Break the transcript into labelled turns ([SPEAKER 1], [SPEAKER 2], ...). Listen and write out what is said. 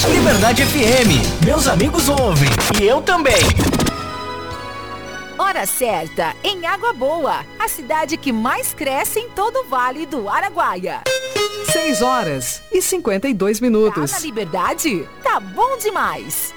[SPEAKER 1] Liberdade FM, meus amigos ouvem e eu também.
[SPEAKER 2] Hora certa, em Água Boa, a cidade que mais cresce em todo o Vale do Araguaia.
[SPEAKER 3] 6 horas e 52 minutos.
[SPEAKER 2] Tá na Liberdade? Tá bom demais.